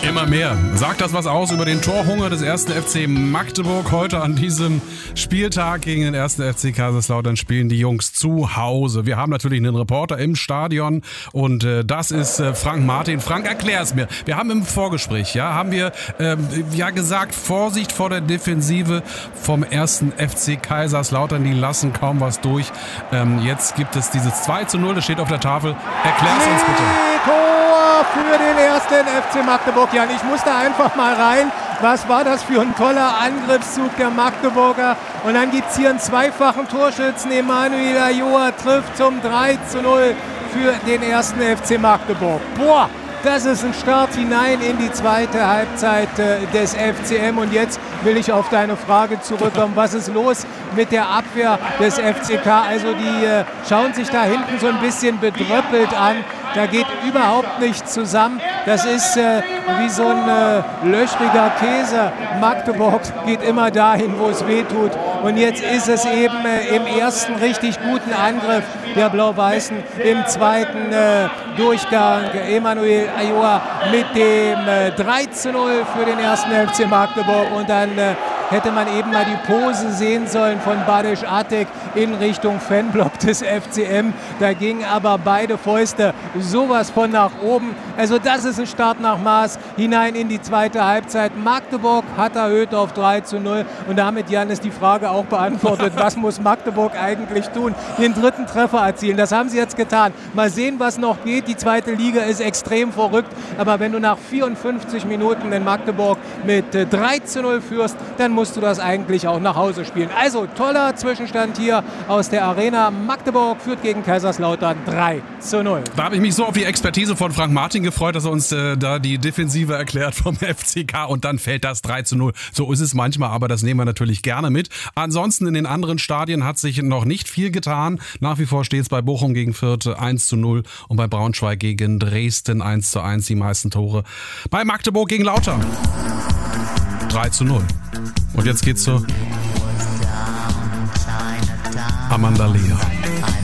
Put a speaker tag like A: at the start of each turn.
A: Immer mehr. Sagt das was aus über den Torhunger des 1. FC Magdeburg? Heute an diesem Spieltag gegen den 1. FC Kaiserslautern spielen die Jungs zu Hause. Wir haben natürlich einen Reporter im Stadion und das ist Frank Martin. Frank, erklär es mir. Wir haben im Vorgespräch, haben wir gesagt, Vorsicht vor der Defensive vom 1. FC Kaiserslautern. Die lassen kaum was durch. Jetzt gibt es dieses 2:0, das steht auf der Tafel. Erklär es uns bitte.
B: Tor für den 1. FC Magdeburg. Jan, ich musste einfach mal rein. Was war das für ein toller Angriffszug der Magdeburger? Und dann gibt es hier einen zweifachen Torschützen. Emanuel Ayoa trifft zum 3:0 für den 1. FC Magdeburg. Boah, das ist ein Start hinein in die zweite Halbzeit des FCM. Und jetzt will ich auf deine Frage zurückkommen. Was ist los mit der Abwehr des FCK? Also die schauen sich da hinten so ein bisschen bedröppelt an. Da geht überhaupt nichts zusammen. Das ist wie so ein löchriger Käse. Magdeburg geht immer dahin, wo es weh tut. Und jetzt ist es eben im ersten richtig guten Angriff der Blau-Weißen, im zweiten Durchgang Emanuel Ayoa mit dem 3:0 für den 1. FC Magdeburg. Und dann hätte man eben mal die Pose sehen sollen von Badisch Atek in Richtung Fanblock des FCM. Da gingen aber beide Fäuste sowas von nach oben. Also das ist ein Start nach Maß hinein in die zweite Halbzeit. Magdeburg hat erhöht auf 3:0 und damit, Jan, ist die Frage auch beantwortet. Was muss Magdeburg eigentlich tun? Den dritten Treffer erzielen. Das haben sie jetzt getan. Mal sehen, was noch geht. Die zweite Liga ist extrem verrückt. Aber wenn du nach 54 Minuten in Magdeburg mit 3:0 führst, dann musst du das eigentlich auch nach Hause spielen. Also toller Zwischenstand hier aus der Arena. Magdeburg führt gegen Kaiserslautern 3:0.
A: Da habe ich mich so auf die Expertise von Frank Martin gefreut, dass er uns da die Defensive erklärt vom FCK und dann fällt das 3:0. So ist es manchmal, aber das nehmen wir natürlich gerne mit. Ansonsten in den anderen Stadien hat sich noch nicht viel getan. Nach wie vor steht es bei Bochum gegen Fürth 1:0 und bei Braunschweig gegen Dresden 1:1 die meisten Tore. Bei Magdeburg gegen Lautern 3:0. Und jetzt geht's zu Amanda Lear.